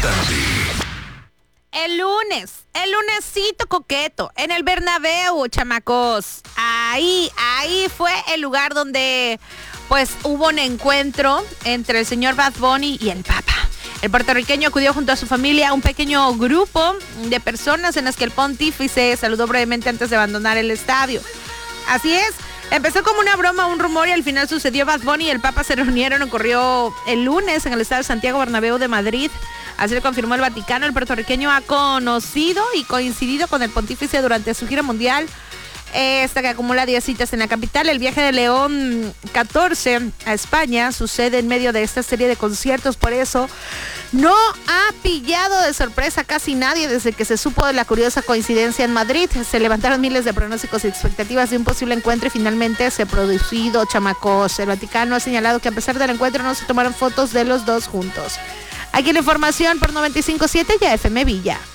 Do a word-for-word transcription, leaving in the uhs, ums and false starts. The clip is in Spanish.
importante. El lunes, el lunesito coqueto, en el Bernabéu, chamacos. Ahí, ahí fue el lugar donde, pues, hubo un encuentro entre el señor Bad Bunny y el Papa. El puertorriqueño acudió junto a su familia a un pequeño grupo de personas en las que el pontífice saludó brevemente antes de abandonar el estadio. Así es, empezó como una broma, un rumor, y al final sucedió. Bad Bunny y el Papa se reunieron, ocurrió el lunes en el estadio Santiago Bernabéu de Madrid. Así lo confirmó el Vaticano. El puertorriqueño ha conocido y coincidido con el pontífice durante su gira mundial, esta que acumula diez citas en la capital. El viaje de León catorce a España sucede en medio de esta serie de conciertos, por eso no ha pillado de sorpresa a casi nadie desde que se supo de la curiosa coincidencia en Madrid. Se levantaron miles de pronósticos y expectativas de un posible encuentro y finalmente se ha producido, chamacos. El Vaticano ha señalado que a pesar del encuentro no se tomaron fotos de los dos juntos. Aquí la información por noventa y cinco punto siete y F M Villa.